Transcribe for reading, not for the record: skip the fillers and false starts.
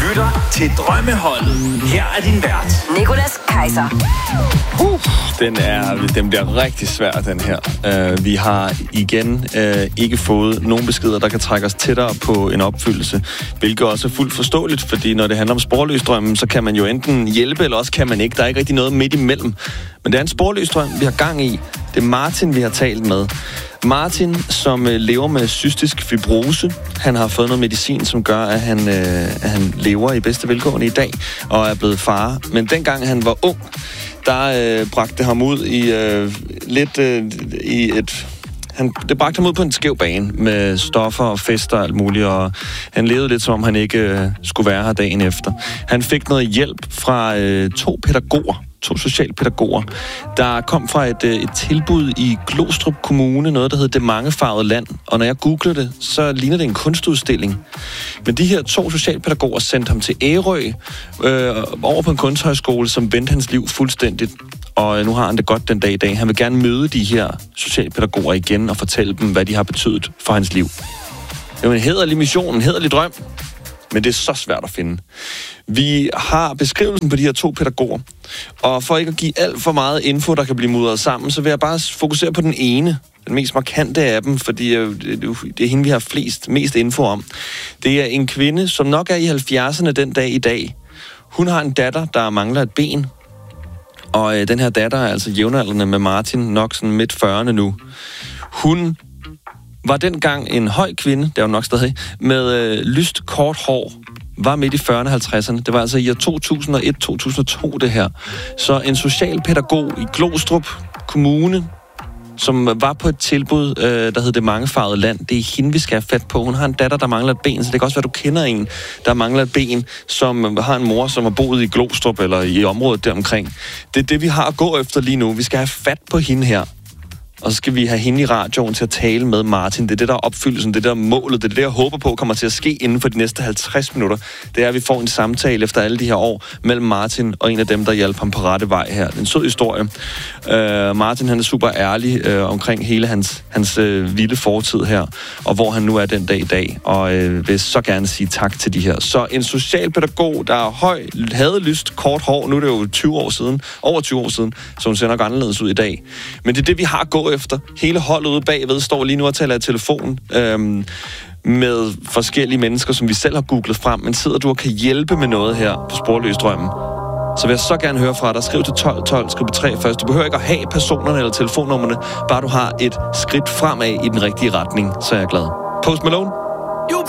lytter til Drømmeholdet. Her er din vært, Nicolas Kaiser. Den bliver rigtig svær, den her. Vi har igen ikke fået nogen beskeder, der kan trække os tættere på en opfyldelse, hvilket også er fuldt forståeligt, fordi når det handler om sporløs drømmen, så kan man jo enten hjælpe, eller også kan man ikke. Der er ikke rigtig noget midt imellem. Men det er en sporløs drøm, vi har gang i. Det er Martin, vi har talt med. Martin, som lever med cystisk fibrose. Han har fået noget medicin, som gør, at han lever i bedste velgående i dag, og er blevet far. Men dengang han var ung, der bragte ham ud det bragte ham ud på en skæv bane med stoffer og fester og alt muligt, og han levede lidt, som om han ikke skulle være her dagen efter. Han fik noget hjælp fra to socialpædagoger, der kom fra et tilbud i Glostrup Kommune, noget, der hed Det Mangefarvede Land. Og når jeg googlede det, så ligner det en kunstudstilling. Men de her 2 socialpædagoger sendte ham til Ærø, over på en kunsthøjskole, som vendte hans liv fuldstændigt. Og nu har han det godt den dag i dag. Han vil gerne møde de her socialpædagoger igen og fortælle dem, hvad de har betydet for hans liv. Det er jo en hæderlig mission, en hæderlig drøm, men det er så svært at finde. Vi har beskrivelsen på de her 2 pædagoger, og for ikke at give alt for meget info, der kan blive mudret sammen, så vil jeg bare fokusere på den ene, den mest markante af dem, fordi det er hende, vi har mest info om. Det er en kvinde, som nok er i 70'erne den dag i dag. Hun har en datter, der mangler et ben, og den her datter er altså jævnaldrende med Martin, nok sådan midt 40'erne nu. Hun var dengang en høj kvinde, det er jo nok stadig, med lyst kort hår, var midt i 40'erne og 50'erne. Det var altså i år 2001-2002 det her. Så en socialpædagog i Glostrup Kommune, som var på et tilbud, der hed Det Mangefarvede Land. Det er hende, vi skal have fat på. Hun har en datter, der mangler et ben, så det kan også være, du kender en, der mangler et ben, som har en mor, som har boet i Glostrup eller i området deromkring. Det er det, vi har at gå efter lige nu. Vi skal have fat på hende her. Og så skal vi have hende i radioen til at tale med Martin. Det er det, der er opfyldelsen, det er det, der er målet, det er det, jeg håber på kommer til at ske inden for de næste 50 minutter. Det er, at vi får en samtale efter alle de her år mellem Martin og en af dem, der hjalp ham på rette vej her. En sød historie. Martin, han er super ærlig omkring hele hans vilde fortid her, og hvor han nu er den dag i dag, og vil så gerne sige tak til de her. Så en socialpædagog, der er høj, havde lyst, kort hår, nu er det jo over 20 år siden, så hun ser nok anderledes ud i dag. Men det er det, vi har gået efter. Hele holdet ude bagved står lige nu og taler i telefon med forskellige mennesker, som vi selv har googlet frem, men sidder du og kan hjælpe med noget her på Sporløs Drømmen, så vil jeg så gerne høre fra dig. Skriv til 1212, skriv på 3 først. Du behøver ikke at have personerne eller telefonnummerne, bare du har et skridt fremad i den rigtige retning, så er jeg glad. Post Malone.